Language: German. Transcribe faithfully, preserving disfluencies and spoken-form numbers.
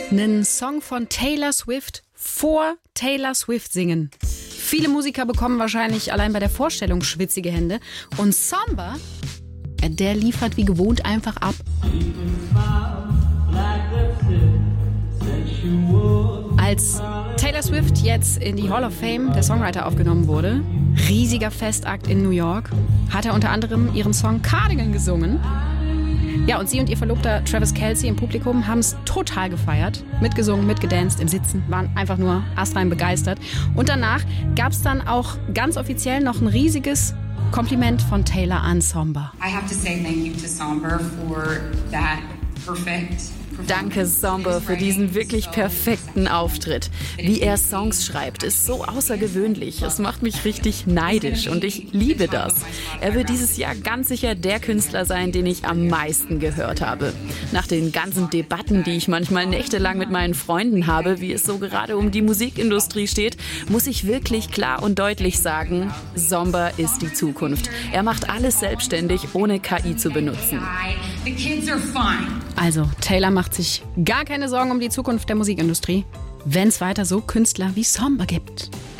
Einen Song von Taylor Swift vor Taylor Swift singen. Viele Musiker bekommen wahrscheinlich allein bei der Vorstellung schwitzige Hände. Und Samba, der liefert wie gewohnt einfach ab. Als Taylor Swift jetzt in die Hall of Fame der Songwriter aufgenommen wurde, riesiger Festakt in New York, hat er unter anderem ihren Song Cardigan gesungen. Ja, und sie und ihr Verlobter Travis Kelce im Publikum haben es total gefeiert. Mitgesungen, mitgedanced, im Sitzen, waren einfach nur astrein begeistert. Und danach gab es dann auch ganz offiziell noch ein riesiges Kompliment von Taylor an Samba. I have to say thank you to Samba for that perfect. Danke, Samba, für diesen wirklich perfekten Auftritt. Wie er Songs schreibt, ist so außergewöhnlich. Es macht mich richtig neidisch und ich liebe das. Er wird dieses Jahr ganz sicher der Künstler sein, den ich am meisten gehört habe. Nach den ganzen Debatten, die ich manchmal nächtelang mit meinen Freunden habe, wie es so gerade um die Musikindustrie steht, muss ich wirklich klar und deutlich sagen, Samba ist die Zukunft. Er macht alles selbstständig, ohne K I zu benutzen. Also, Taylor macht sich gar keine Sorgen um die Zukunft der Musikindustrie, wenn es weiter so Künstler wie Samba gibt.